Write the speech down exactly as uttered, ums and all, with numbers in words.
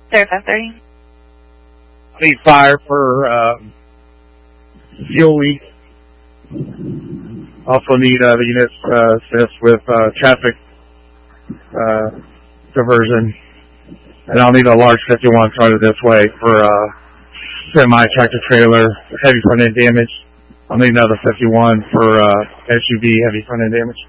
Sir five thirty. I need fire for uh, fuel leak. Also need uh, the units uh, assist with uh, traffic uh, diversion. And I'll need a large fifty-one started this way for uh, semi-tractor trailer, heavy front end damage. I'll need another fifty-one for uh, S U V, heavy front end damage.